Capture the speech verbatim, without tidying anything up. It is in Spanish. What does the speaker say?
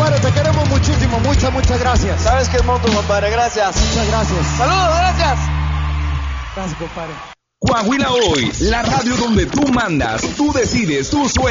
compadre, te queremos muchísimo. Muchas, muchas gracias. Sabes que es monto, compadre, gracias. Muchas gracias. Saludos, gracias. Gracias, compadre. Coahuila Hoy, la radio donde tú mandas, tú decides, tú sueñas.